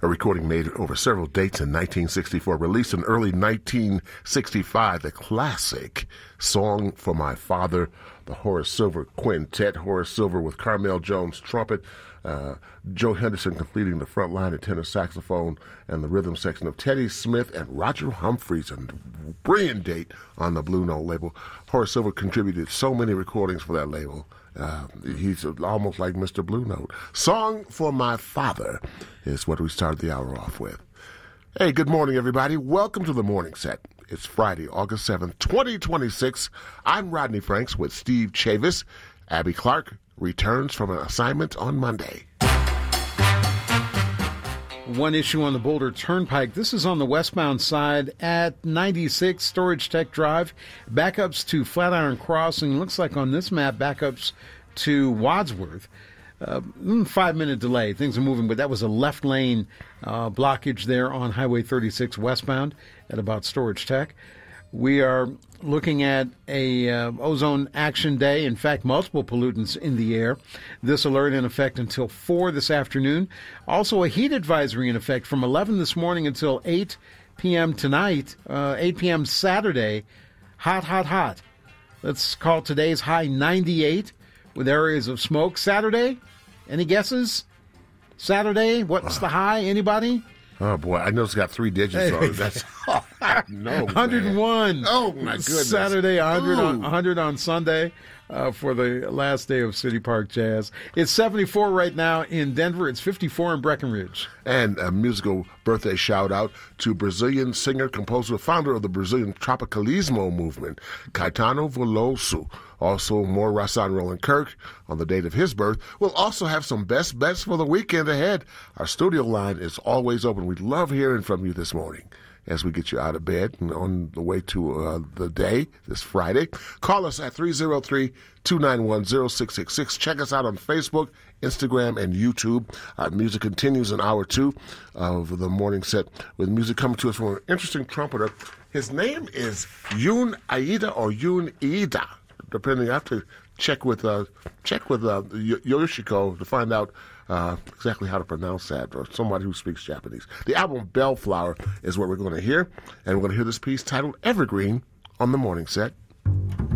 a recording made over several dates in 1964, released in early 1965, the classic Song for My Father, the Horace Silver Quintet. Horace Silver with Carmel Jones trumpet, Joe Henderson completing the front line at tenor saxophone, and the rhythm section of Teddy Smith and Roger Humphreys, a brilliant date on the Blue Note label. Horace Silver contributed so many recordings for that label. He's almost like Mr. Blue Note. Song for My Father is what we started the hour off with. Hey, good morning, everybody. Welcome to the Morning Set. It's Friday, August 7th, 2026. I'm Rodney Franks with Steve Chavis. Abby Clark returns from an assignment on Monday. One issue on the Boulder Turnpike. This is on the westbound side at 96 Storage Tech Drive. Backups to Flatiron Crossing. Looks like on this map, backups to Wadsworth. 5-minute delay. Things are moving, but that was a left lane blockage there on Highway 36 westbound at about Storage Tech. We are looking at a ozone action day. In fact, multiple pollutants in the air. This alert in effect until 4 this afternoon. Also a heat advisory in effect from 11 this morning until 8 p.m. tonight, 8 p.m. Saturday. Hot, hot, hot. Let's call today's high 98 with areas of smoke. Saturday, any guesses? Saturday, what's the high? Anybody? Oh, boy, I know it's got 3 digits on it. That's, no, 101. Man. Oh, my goodness. Saturday, 100 on Sunday for the last day of City Park Jazz. It's 74 right now in Denver. It's 54 in Breckenridge. And a musical birthday shout-out to Brazilian singer, composer, founder of the Brazilian Tropicalismo movement, Caetano Veloso. Also, more Rahsaan Roland Kirk on the date of his birth. We'll also have some best bets for the weekend ahead. Our studio line is always open. We'd love hearing from you this morning as we get you out of bed and on the way to the day, this Friday. Call us at 303-291-0666. Check us out on Facebook, Instagram, and YouTube. Music continues in hour 2 of the Morning Set with music coming to us from an interesting trumpeter. His name is Yoon Aida or Yoon Ida. Depending, I have to check with Yoshiko to find out exactly how to pronounce that, or somebody who speaks Japanese. The album Bellflower is what we're going to hear, and we're going to hear this piece titled Evergreen on the Morning Set.